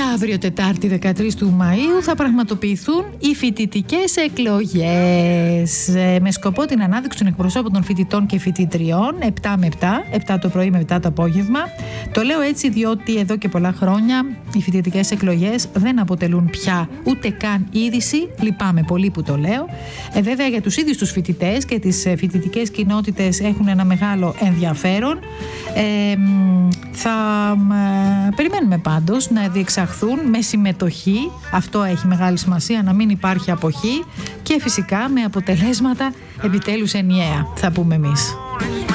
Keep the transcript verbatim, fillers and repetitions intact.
αύριο Τετάρτη δεκατρείς του Μαΐου θα πραγματοποιηθούν οι φοιτητικές εκλογές με σκοπό την ανάδειξη των εκπροσώπων των φοιτητών και φοιτητριών επτά με επτά, επτά το πρωί με επτά το απόγευμα. Το λέω έτσι διότι εδώ και πολλά χρόνια οι φοιτητικές εκλογές δεν αποτελούν πια ούτε καν είδηση. Λυπάμαι πολύ που το λέω. Ε, βέβαια για τους ίδιους τους φοιτητές και τις φοιτητικές κοινότητες έχουν ένα μεγάλο ενδιαφέρον. Ε, θα ε, περιμένουμε πάντως να διεξαχθούν με συμμετοχή. Αυτό έχει μεγάλη σημασία, να μην υπάρχει αποχή, και φυσικά με αποτελέσματα επιτέλους ενιαία, θα πούμε εμείς.